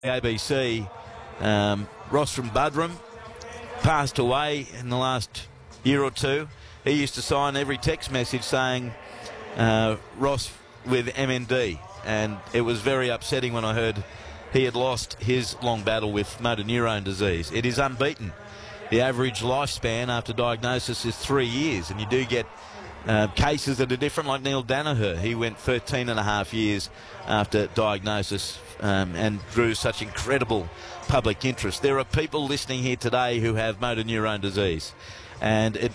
ABC, Ross from Budrum, passed away in the last year or two. He used to sign every text message saying Ross with MND, and it was very upsetting when I heard he had lost his long battle with motor neurone disease. It is unbeaten. The average lifespan after diagnosis is 3 years, and you do get cases that are different, like Neil Danaher. He went 13 and a half years after diagnosis and drew such incredible public interest. There are people listening here today who have motor neurone disease, and it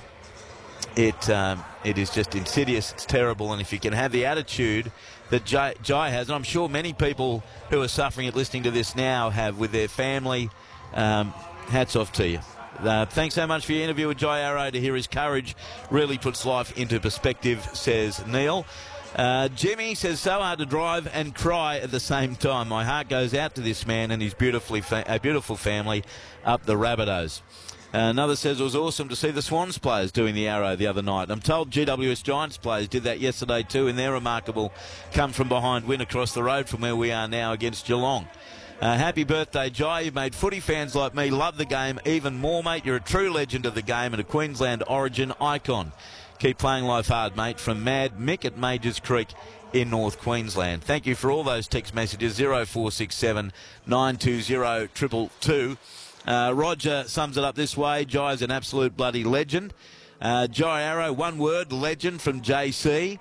is just insidious. It's terrible, and if you can have the attitude that Jai has, and I'm sure many people who are suffering it listening to this now have with their family, hats off to you. Thanks so much for your interview with Jai Arrow. To hear his courage really puts life into perspective, says Neil. Jimmy says, so hard to drive and cry at the same time. My heart goes out to this man and his beautiful family up the Rabbitohs. Another says, it was awesome to see the Swans players doing the Arrow the other night. I'm told GWS Giants players did that yesterday too in their remarkable come-from-behind win across the road from where we are now against Geelong. Happy birthday, Jai. You've made footy fans like me love the game even more, mate. You're a true legend of the game and a Queensland origin icon. Keep playing life hard, mate. From Mad Mick at Majors Creek in North Queensland. Thank you for all those text messages. 0467 920 222. Roger sums it up this way. Jai's an absolute bloody legend. Jai Arrow, one word, legend from JC.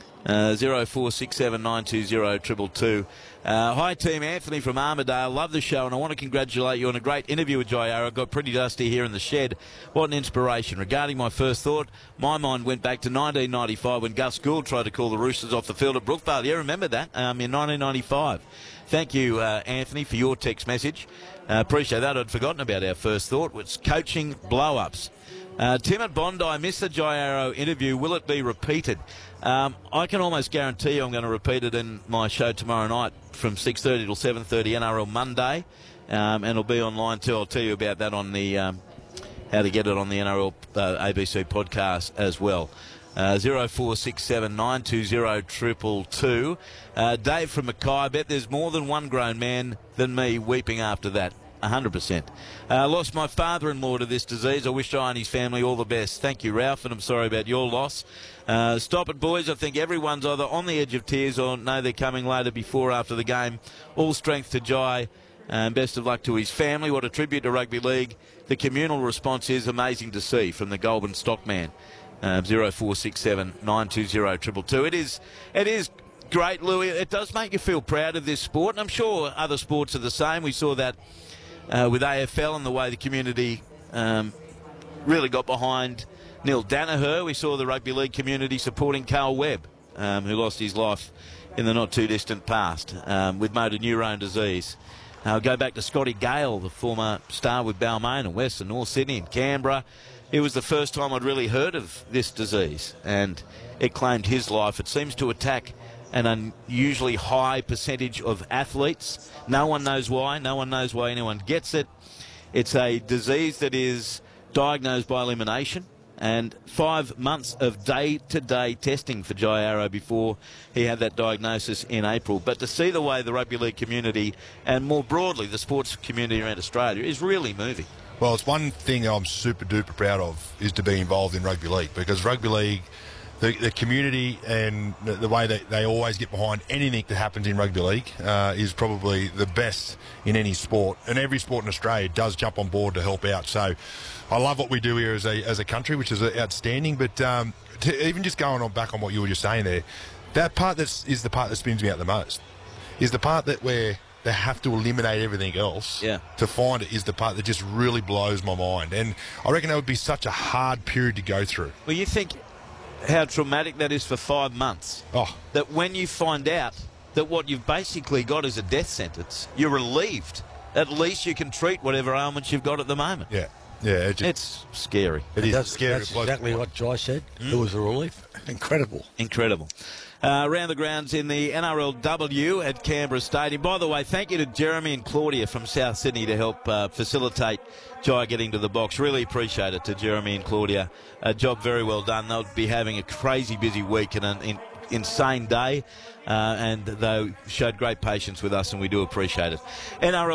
0467 920 222. Hi team, Anthony from Armidale. Love the show and I want to congratulate you on a great interview with Jai Arrow. Got pretty dusty here in the shed. What an inspiration. Regarding my first thought, my mind went back to 1995 when Gus Gould tried to call the Roosters off the field at Brookvale. Yeah, remember that? In 1995. Thank you, Anthony, for your text message. Appreciate that. I'd forgotten about our first thought. It's coaching blow-ups. Tim at Bondi, missed the Jai Arrow interview. Will it be repeated? I can almost guarantee you I'm going to repeat it in my show tomorrow night from 6:30 till 7:30 NRL Monday, and it'll be online too. I'll tell you about that on the how to get it on the NRL ABC podcast as well. 0467 920 222. Dave from Mackay, I bet there's more than one grown man than me weeping after that. 100%. Lost my father-in-law to this disease. I wish Jai and his family all the best. Thank you, Ralph, and I'm sorry about your loss. Stop it, boys. I think everyone's either on the edge of tears or know they're coming later, before, after the game. All strength to Jai, and best of luck to his family. What a tribute to rugby league. The communal response is amazing to see from the Goulburn Stockman. 0467 920 222. It is great, Louis. It does make you feel proud of this sport, and I'm sure other sports are the same. We saw that with AFL and the way the community really got behind Neil Danaher. We saw the rugby league community supporting Carl Webb, who lost his life in the not-too-distant past with motor neurone disease. I'll go back to Scotty Gale, the former star with Balmain and Western North Sydney and Canberra. It was the first time I'd really heard of this disease, and it claimed his life. It seems to attack an unusually high percentage of athletes. No one knows why. No one knows why anyone gets it. It's a disease that is diagnosed by elimination, and 5 months of day-to-day testing for Jai Arrow before he had that diagnosis in April. But to see the way the rugby league community, and more broadly the sports community around Australia, is really moving. Well, it's one thing I'm super-duper proud of, is to be involved in rugby league, because rugby league, the community and the way that they always get behind anything that happens in rugby league is probably the best in any sport. And every sport in Australia does jump on board to help out. So I love what we do here as a country, which is outstanding. But to even just going on back on what you were just saying there, that part is the part that spins me out the most, is the part that where they have to eliminate everything else to find it, is the part that just really blows my mind. And I reckon that would be such a hard period to go through. Well, you think how traumatic that is for 5 months. That when you find out that what you've basically got is a death sentence, you're relieved. At least you can treat whatever ailments you've got at the moment. Yeah, it's scary. It is scary. That's exactly what Jai said. It was a relief. Incredible. Around the grounds in the NRLW at Canberra Stadium. By the way, thank you to Jeremy and Claudia from South Sydney to help facilitate Jai getting to the box. Really appreciate it to Jeremy and Claudia. A job very well done. They'll be having a crazy busy week and an insane day, and they showed great patience with us, and we do appreciate it. NRL